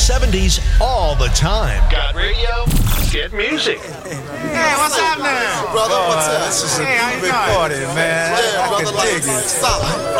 70s all the time. Got radio? Get music. Hey, what's happening? Brother, what's up? This is a Hey, how you big doing? party, man. Yeah, I brother, can like dig it. solid.